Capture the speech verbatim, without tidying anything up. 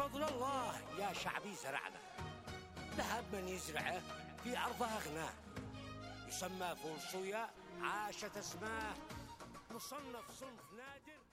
بفضل الله يا شعبي زرعنا، ذهب من يزرعه في أرضه أغناه، يسمى فول صويا عاشت اسماه، مصنف صنف نادر.